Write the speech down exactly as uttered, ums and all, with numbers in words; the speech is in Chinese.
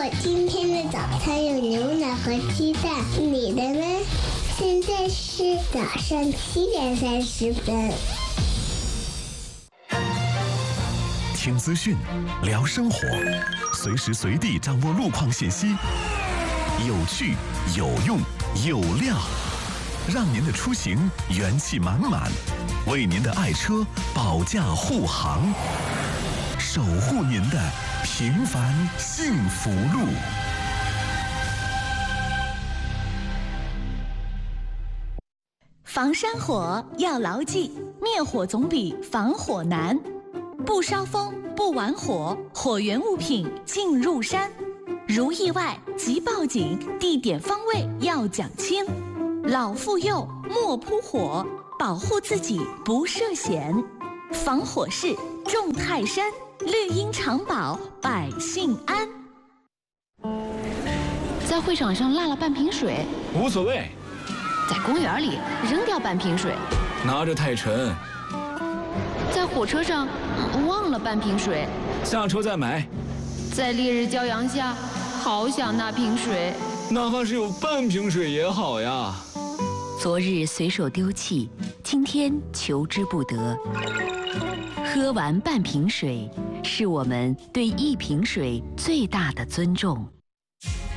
今天的早餐有牛奶和鸡蛋，你的呢？现在是早上七点三十分。 听资讯，聊生活，随时随地掌握路况信息，有趣、有用、有料，让您的出行元气满满，为您的爱车保驾护航，守护您的平凡幸福路。 防山火要牢记，灭火总比防火难。不烧风，不玩火，火源物品进入山。如意外即报警，地点方位要讲清。老妇幼莫扑火，保护自己不涉险。防火势重泰山，绿荫常保百姓安。 在会场上落了半瓶水， 无所谓。 在公园里扔掉半瓶水， 拿着太沉。 在火车上忘了半瓶水， 下车再买。 在烈日骄阳下，好想那瓶水， 哪怕是有半瓶水也好呀。 昨日随手丢弃，今天求之不得。喝完半瓶水，是我们对一瓶水最大的尊重。